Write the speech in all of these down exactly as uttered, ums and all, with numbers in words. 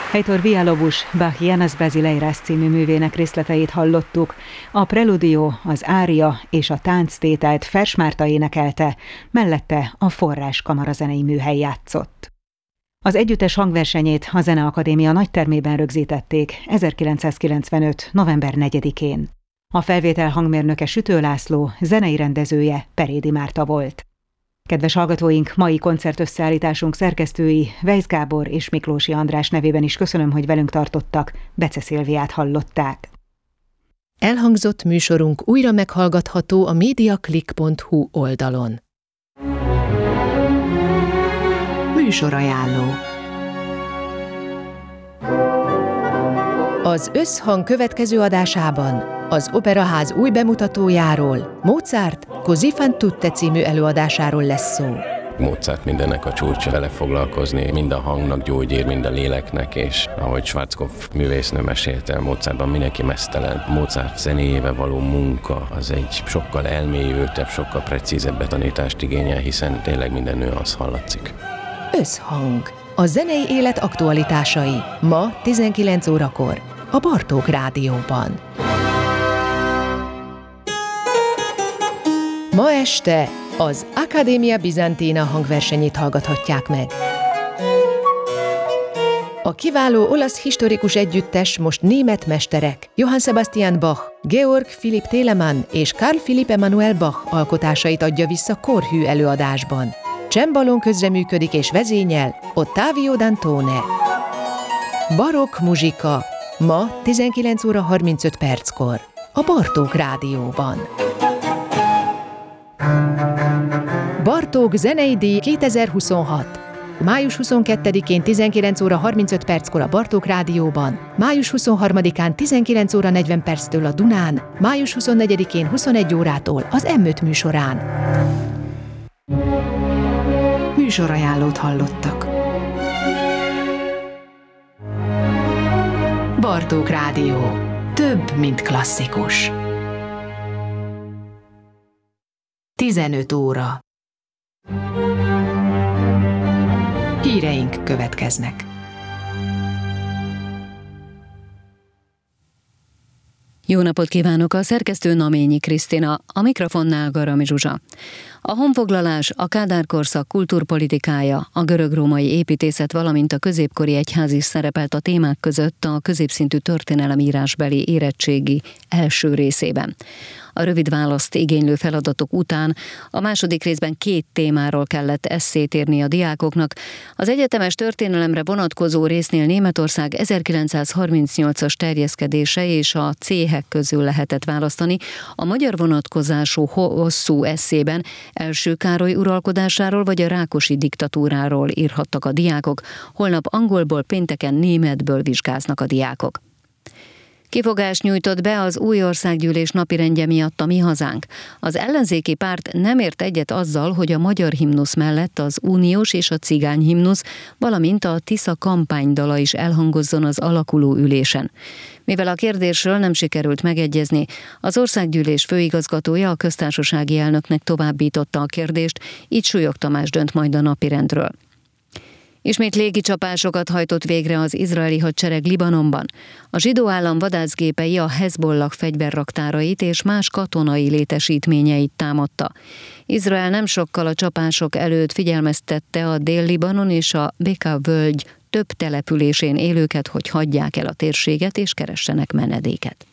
Heitor Villalobos Bach János Brasileiras című művének részleteit hallottuk. A preludió, az ária és a tánctételt Fers Márta énekelte, mellette a Forrás kamarazenei műhely játszott. Az együttes hangversenyét a Zeneakadémia nagytermében rögzítették ezerkilencszázkilencvenöt. november negyedikén. A felvétel hangmérnöke Sütő László, zenei rendezője Perédi Márta volt. Kedves hallgatóink, mai koncertösszeállításunk szerkesztői Weisz Gábor és Miklósi András nevében is köszönöm, hogy velünk tartottak. Bece Szilviát hallották. Elhangzott műsorunk újra meghallgatható a mediaclick pont hu oldalon. Műsorajánló. Az Összhang következő adásában az Operaház új bemutatójáról, Mozart Così fan tutte című előadásáról lesz szó. Mozart mindennek a csúcsa, vele foglalkozni, mind a hangnak gyógyír, mind a léleknek, és ahogy Schwarzkopf művésznő mesélte, Mozartban mindenki meztelen. Mozart zenéjével való munka az egy sokkal elmélyültebb, sokkal precízebb betanítást igényel, hiszen tényleg minden nüansz hallatszik. Összhang. A zenei élet aktualitásai. Ma tizenkilenc órakor a Bartók Rádióban. Ma este az Accademia Bizantina hangversenyét hallgathatják meg. A kiváló olasz historikus együttes most német mesterek Johann Sebastian Bach, Georg Philipp Telemann és Carl Philipp Emanuel Bach alkotásait adja vissza korhű előadásban. Csembalón közreműködik és vezényel Ottavio Dantone. Barokk muzsika ma tizenkilenc óra harmincöt perckor a Bartók Rádióban. Bartók zenei díj kétezer-huszonhat. május huszonkettedikén tizenkilenc óra harmincöt perckor a Bartók Rádióban, május huszonharmadikán tizenkilenc óra negyven perctől a Dunán, május huszonnegyedikén huszonegy órától az em öt műsorán. Műsorajánlót hallottak. Bartók Rádió. Több, mint klasszikus. tizenöt óra. Híreink következnek. Jó napot kívánok, a szerkesztő Naményi Krisztina, a mikrofonnál Garami Zsuzsa. A honfoglalás, a Kádár-korszak kultúrpolitikája, a görög-római építészet, valamint a középkori egyház is szerepelt a témák között a középszintű történelemírásbeli érettségi első részében. A rövid választ igénylő feladatok után a második részben két témáról kellett esszét írni a diákoknak. Az egyetemes történelemre vonatkozó résznél Németország ezerkilencszázharmincnyolcas terjeszkedése és a céhek közül lehetett választani. A magyar vonatkozású hosszú esszében első Károly uralkodásáról vagy a Rákosi diktatúráról írhattak a diákok. Holnap angolból, pénteken németből vizsgáznak a diákok. Kifogást nyújtott be az új országgyűlés napirendje miatt a Mi Hazánk. Az ellenzéki párt nem ért egyet azzal, hogy a magyar himnusz mellett az uniós és a cigány himnusz, valamint a Tisza kampánydala is elhangozzon az alakuló ülésen. Mivel a kérdésről nem sikerült megegyezni, az országgyűlés főigazgatója a köztársasági elnöknek továbbította a kérdést, így Súlyog Tamás dönt majd a napirendről. Ismét légicsapásokat hajtott végre az izraeli hadsereg Libanonban. A zsidó állam vadászgépei a Hezbollah fegyverraktárait és más katonai létesítményeit támadta. Izrael nem sokkal a csapások előtt figyelmeztette a Dél-Libanon és a Beka völgy több településén élőket, hogy hagyják el a térséget és keressenek menedéket.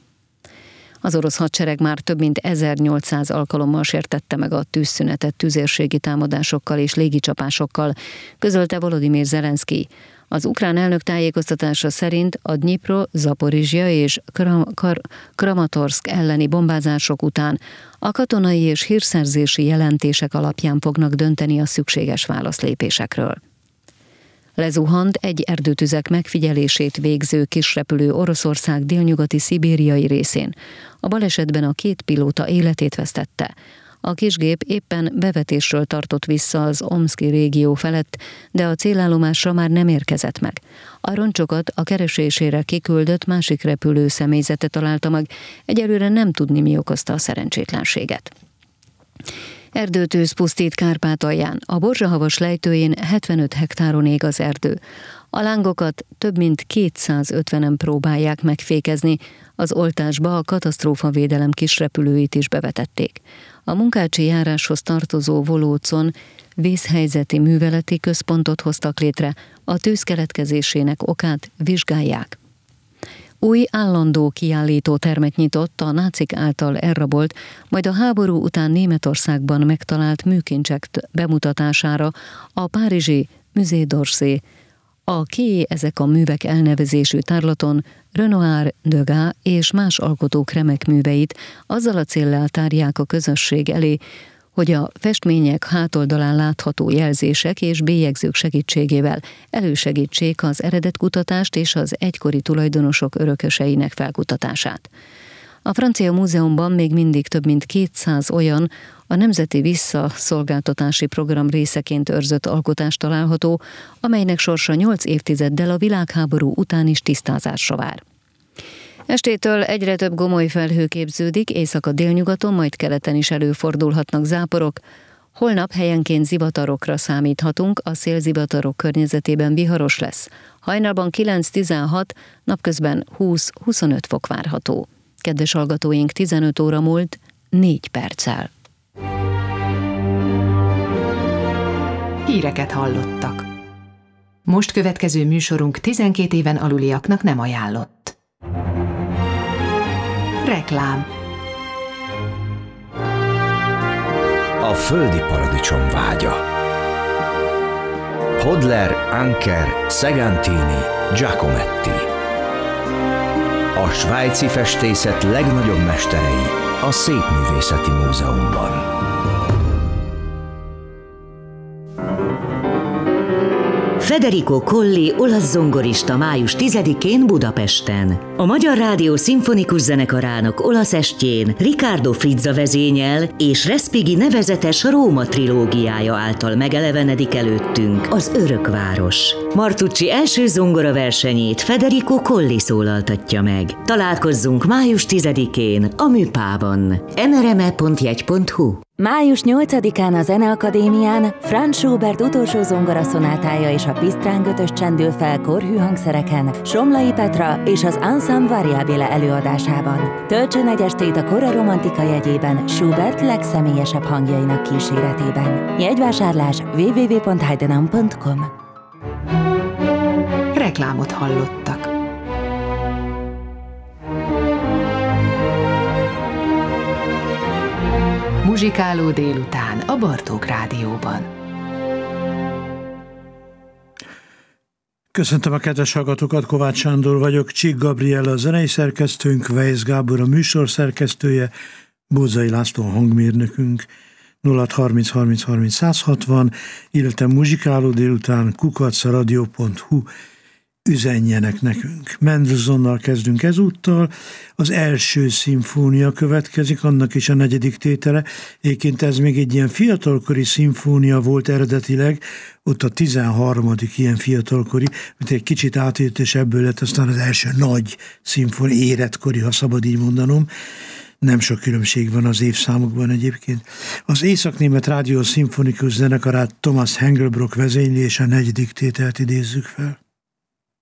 Az orosz hadsereg már több mint ezernyolcszáz alkalommal sértette meg a tűzszünetet tüzérségi támadásokkal és légicsapásokkal, közölte Volodymyr Zelenszkij. Az ukrán elnök tájékoztatása szerint a Dnyipro, Zaporizsja és Kram- Kar- Kramatorszk elleni bombázások után a katonai és hírszerzési jelentések alapján fognak dönteni a szükséges válaszlépésekről. Lezuhant egy erdőtüzek megfigyelését végző kisrepülő Oroszország délnyugati szibériai részén. A balesetben a két pilóta életét vesztette. A kisgép éppen bevetésről tartott vissza az Omszki régió felett, de a célállomásra már nem érkezett meg. A roncsokat a keresésére kiküldött másik repülő személyzete találta meg, egyelőre nem tudni, mi okozta a szerencsétlenséget. Erdőtűz pusztít Kárpátalján. A Borzsahavas lejtőjén hetvenöt hektáron ég az erdő. A lángokat több mint kétszázötvenen próbálják megfékezni, az oltásba a katasztrófavédelem kisrepülőit is bevetették. A munkácsi járáshoz tartozó Volócon vészhelyzeti műveleti központot hoztak létre, a tűz keletkezésének okát vizsgálják. Új állandó kiállító termet nyitott a nácik által elrabolt, majd a háború után Németországban megtalált műkincsek bemutatására a párizsi Musée d'Orsay. A kié ezek a művek elnevezésű tárlaton Renoir, Degas és más alkotók remek műveit azzal a céllal tárják a közösség elé, hogy a festmények hátoldalán látható jelzések és bélyegzők segítségével elősegítsék az eredetkutatást és az egykori tulajdonosok örököseinek felkutatását. A Francia Múzeumban még mindig több mint kétszáz olyan a Nemzeti Visszaszolgáltatási Program részeként őrzött alkotás található, amelynek sorsa nyolc évtizeddel a világháború után is tisztázásra vár. Estétől egyre több gomoly felhő képződik, észak-délnyugaton, majd keleten is előfordulhatnak záporok. Holnap helyenként zivatarokra számíthatunk, a szélzivatarok környezetében viharos lesz. Hajnalban kilenc-tizenhat, napközben húsz-huszonöt fok várható. Kedves hallgatóink, tizenöt óra múlt négy perccel. Híreket hallottak. Most következő műsorunk tizenkét éven aluliaknak nem ajánlott. Reklám. A földi paradicsom vágya. Hodler, Anker, Segantini, Giacometti. A svájci festészet legnagyobb mesterei a Szépművészeti Múzeumban. Federico Colli olasz zongorista május tizedikén Budapesten. A Magyar Rádió Szimfonikus Zenekarának olasz estjén Riccardo Frizza vezényel és Respighi nevezetes Róma trilógiája által megelevenedik előttünk az Örökváros. Martucci első zongoraversenyét Federico Colli szólaltatja meg. Találkozzunk május tizedikén a Műpában. emereme pont jegy pont hu. május nyolcadikán a Zeneakadémián Franz Schubert utolsó zongoraszonátája és a Pisztrán ötös csendül fel korhű hangszereken Somlai Petra és az Ensemble Variabile előadásában. Töltsön egy estét a kora romantika jegyében Schubert legszemélyesebb hangjainak kíséretében. Jegyvásárlás double-u double-u double-u pont heidenam pont com. Reklámot hallottak. Muzsikáló délután a Bartók Rádióban. Köszöntöm a kedves hallgatókat, Kovács Sándor vagyok, Csík Gabriella a zenei szerkesztőnk, Weisz Gábor a műsor szerkesztője, Bózai László a hangmérnökünk. nulla harminc harminc harminc száz hatvan, illetve muzsikáló délután kukac radio pont hu üzenjenek nekünk. Mendelssohnnal kezdünk ezúttal, az első szimfónia következik, annak is a negyedik tétele. Egyébként ez még egy ilyen fiatalkori szimfónia volt eredetileg, ott a tizenharmadik ilyen fiatalkori, mint egy kicsit átért, és ebből lett aztán az első nagy szimfónia, életkori, ha szabad így mondanom. Nem sok különbség van az évszámokban egyébként. Az Észak-Német Rádió Szimfonikus Zenekarát Thomas Hengelbrock vezényli, és a negyedik tételt idézzük fel.